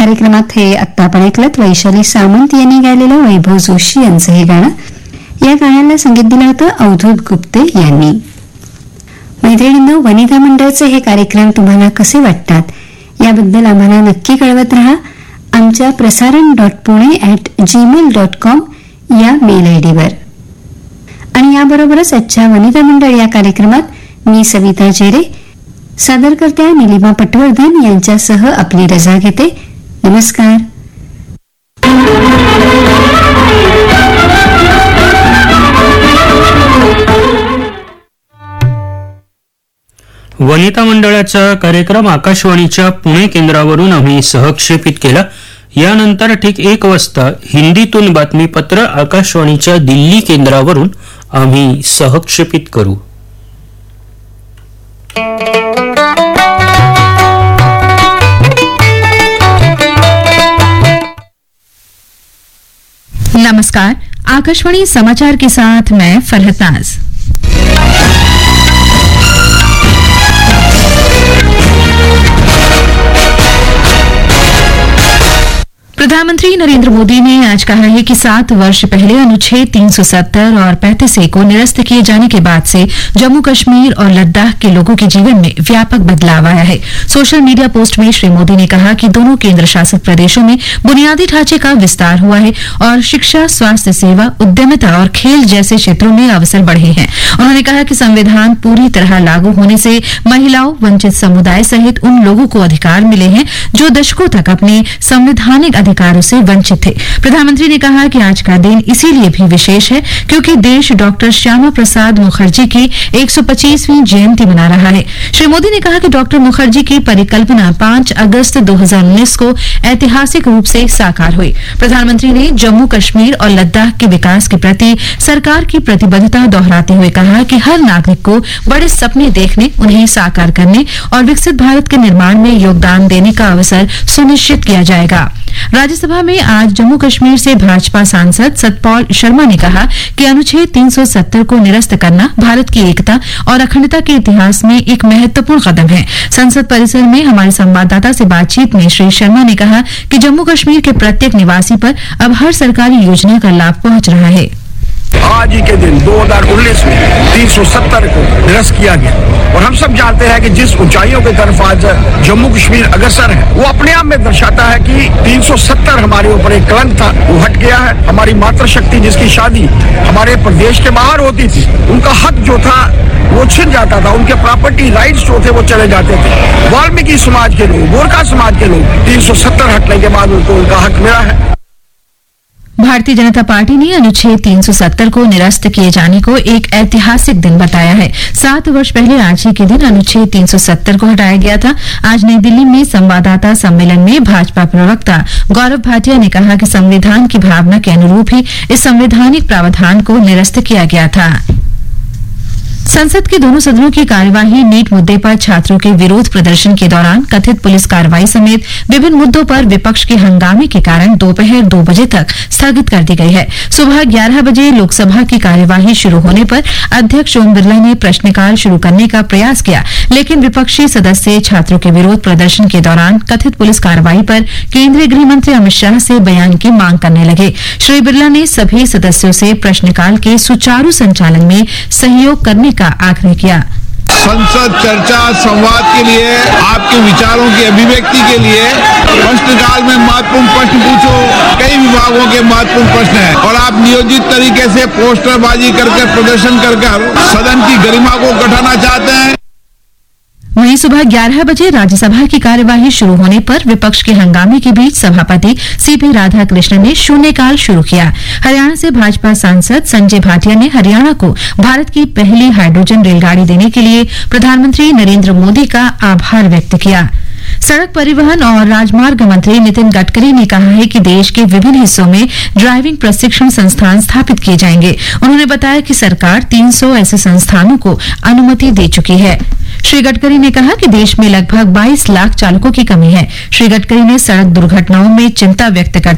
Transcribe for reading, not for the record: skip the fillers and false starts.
कार्यक्रमात हे आत्ता आपण ऐकलत वैशाली सामंत यांनी गायलेलं वैभव जोशी यांचं हे गाणं. या गाण्याला संगीत दिलं होतं अवधूत गुप्ते यांनी. मैत्रिणींनो, वनिता मंडळचे हे कार्यक्रम तुम्हाला कसे वाटतात याबद्दल आम्हाला नक्की कळवत राहा. आमच्या prasaran.pune@gmail.com या मेल आयडीवर. आणि याबरोबरच आजच्या वनिता मंडळ या कार्यक्रमात मी सविता जेरे, सादरकर्त्या निलिमा पटवर्धन यांच्यासह आपली रजा घेते. नमस्कार. वनिता मंडळाचा कार्यक्रम आकाशवाणीच्या पुणे केंद्रावरून आम्ही सहक्षेपित केला. यानंतर ठीक 1 वाजता हिंदीतून बातमीपत्र आकाशवाणीच्या दिल्ली केंद्रावरून आम्ही सहक्षेपित करू. नमस्कार, आकाशवाणी समाचार के साथ मैं फरहत नाज. प्रधानमंत्री नरेंद्र मोदी ने आज कहा है कि 7 वर्ष पहले अनुच्छेद 370 और 35A को निरस्त किए जाने के बाद से जम्मू कश्मीर और लद्दाख के लोगों के जीवन में व्यापक बदलाव आया है. सोशल मीडिया पोस्ट में श्री मोदी ने कहा कि दोनों केंद्र शासित प्रदेशों में बुनियादी ढांचे का विस्तार हुआ है और शिक्षा, स्वास्थ्य सेवा, उद्यमिता और खेल जैसे क्षेत्रों में अवसर बढ़े हैं. उन्होंने कहा कि संविधान पूरी तरह लागू होने से महिलाओं, वंचित समुदाय सहित उन लोगों को अधिकार मिले हैं जो दशकों तक अपने संवैधानिक अधिकारों से वंचित थे. प्रधानमंत्री ने कहा कि आज का दिन इसीलिए भी विशेष है क्योंकि देश डॉक्टर श्यामा प्रसाद मुखर्जी की 125वीं जयंती मना रहा है. श्री मोदी ने कहा कि डॉक्टर मुखर्जी की परिकल्पना 5 अगस्त 2019 को ऐतिहासिक रूप से साकार हुई. प्रधानमंत्री ने जम्मू कश्मीर और लद्दाख के विकास के प्रति सरकार की प्रतिबद्धता दोहराते हुए कहा कि हर नागरिक को बड़े सपने देखने, उन्हें साकार करने और विकसित भारत के निर्माण में योगदान देने का अवसर सुनिश्चित किया जाएगा. राज्यसभा में आज जम्मू कश्मीर से भाजपा सांसद सतपाल शर्मा ने कहा कि अनुच्छेद 370 को निरस्त करना भारत की एकता और अखंडता के इतिहास में एक महत्वपूर्ण कदम है. संसद परिसर में हमारे संवाददाता से बातचीत में श्री शर्मा ने कहा कि जम्मू कश्मीर के प्रत्येक निवासी पर अब हर सरकारी योजना का लाभ पहुंच रहा है. आज ही के दिन 2019 में 370 को निरस्त किया गया और हम सब जानते हैं कि जिस ऊंचाइयों की तरफ आज जम्मू कश्मीर अग्रसर है वो अपने आप में दर्शाता है कि 370 हमारे ऊपर एक कलंक था, वो हट गया है. हमारी मातृशक्ति जिसकी शादी हमारे प्रदेश के बाहर होती थी, उनका हक जो था वो छिन जाता था, उनके प्रॉपर्टी राइट्स जो थे वो चले जाते थे. वाल्मीकि समाज के लोग, गोरखा समाज के लोग 370 हटने के बाद उनको उनका हक मिला है. भारतीय जनता पार्टी ने अनुच्छेद 370 को निरस्त किए जाने को एक ऐतिहासिक दिन बताया है. 7 वर्ष पहले आज ही के दिन अनुच्छेद 370 को हटाया गया था. आज नई दिल्ली में संवाददाता सम्मेलन में भाजपा प्रवक्ता गौरव भाटिया ने कहा कि संविधान की भावना के अनुरूप ही इस संवैधानिक प्रावधान को निरस्त किया गया था. संसद के दोनों सदनों की कार्यवाही नीट मुद्दे पर छात्रों के विरोध प्रदर्शन के दौरान कथित पुलिस कार्रवाई समेत विभिन्न मुद्दों पर विपक्ष के हंगामे के कारण दोपहर 2 बजे तक स्थगित कर दी गई है. सुबह 11 बजे लोकसभा की कार्यवाही शुरू होने पर अध्यक्ष ओम बिरला ने प्रश्नकाल शुरू करने का प्रयास किया, लेकिन विपक्षी सदस्य छात्रों के विरोध प्रदर्शन के दौरान कथित पुलिस कार्रवाई पर केंद्रीय गृह मंत्री अमित शाह से बयान की मांग करने लगे. श्री बिरला ने सभी सदस्यों से प्रश्नकाल के सुचारू संचालन में सहयोग करने का आग्रह किया. संसद चर्चा संवाद के लिए, आपके विचारों की अभिव्यक्ति के लिए प्रश्नकाल में महत्वपूर्ण प्रश्न पूछो. कई विभागों के महत्वपूर्ण प्रश्न हैं और आप नियोजित तरीके से पोस्टरबाजी करके प्रदर्शन कर सदन की गरिमा को घटाना चाहते हैं. वहीं सुबह 11 बजे राज्यसभा की कार्यवाही शुरू होने पर विपक्ष के हंगामे के बीच सभापति सीपी राधाकृष्णन ने शून्यकाल शुरू किया. हरियाणा से भाजपा सांसद संजय भाटिया ने हरियाणा को भारत की पहली हाइड्रोजन रेलगाड़ी देने के लिए प्रधानमंत्री नरेंद्र मोदी का आभार व्यक्त किया. सड़क परिवहन और राजमार्ग मंत्री नितिन गडकरी ने कहा है कि देश के विभिन्न हिस्सों में ड्राइविंग प्रशिक्षण संस्थान स्थापित किए जाएंगे. उन्होंने बताया कि सरकार 300 ऐसे संस्थानों को अनुमति दे चुकी है. श्री गडकरी ने कहा कि देश में लगभग 22 लाख चालकों की कमी है. श्री गडकरी ने सड़क दुर्घटनाओं में चिंता व्यक्त करते